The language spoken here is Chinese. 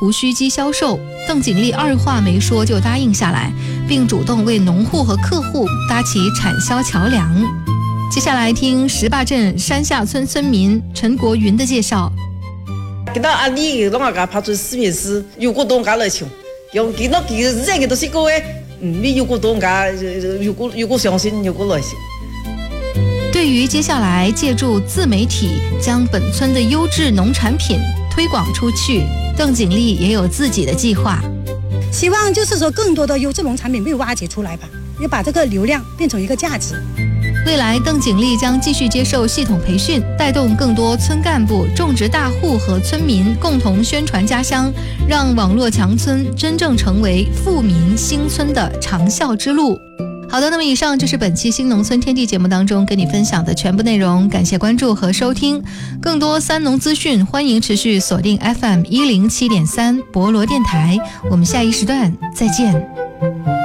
胡须鸡销售，邓锦丽二话没说就答应下来，并主动为农户和客户搭起产销桥梁。接下来听石坝镇山下村村民陈国云的介绍。 見到阿弟攏也甲拍出市面時，有股東家來搶，用見到佢這個都是個誒，你有股東家有股相信，有股來信。 对于接下来借助自媒体將本村的優質農產品推廣出去，鄧錦麗也有自己的計劃。 希望就是說更多的優質農產品被挖掘出來吧，要把這個流量變成一個價值。 未來鄧錦麗將繼續接受系統培訓，帶動更多村幹部、種植大戶和村民共同宣傳家鄉，讓網絡強村真正成為富民興村的長效之路。好的，那麼以上就是本期新農村天地節目當中跟你分享的全部內容，感謝關注和收聽。更多三農資訊，歡迎持續鎖定 FM107.3 博羅電台，我們下一時段再見。